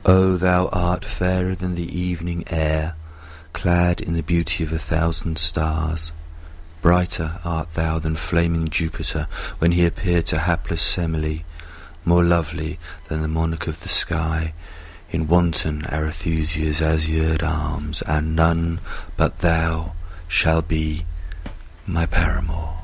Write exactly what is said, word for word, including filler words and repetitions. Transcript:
O thou art fairer than the evening air, clad in the beauty of a thousand stars. Brighter art thou than flaming Jupiter when he appeared to hapless Semele, more lovely than the monarch of the sky, in wanton Arethusa's azured arms, and none but thou shall be my paramour.